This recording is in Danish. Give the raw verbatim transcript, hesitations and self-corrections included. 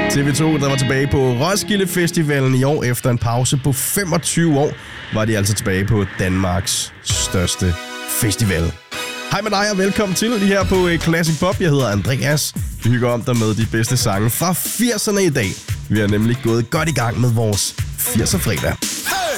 T V to, der var tilbage på Roskilde Festivalen i år. Efter en pause på femogtyve år, var de altså tilbage på Danmarks største festival. Hej med dig og velkommen til lige her på Classic Pop. Jeg hedder Andreas. Vi hygger om dig med de bedste sange fra firserne i dag. Vi er nemlig gået godt i gang med vores firser fredag.